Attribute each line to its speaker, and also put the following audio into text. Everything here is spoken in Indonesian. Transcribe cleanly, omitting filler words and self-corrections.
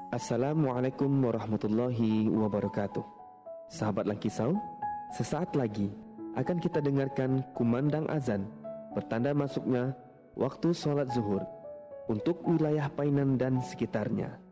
Speaker 1: Assalamualaikum warahmatullahi wabarakatuh. Sahabat Langkisau, sesaat lagi akan kita dengarkan kumandang azan bertanda masuknya waktu sholat zuhur untuk wilayah Painan dan sekitarnya.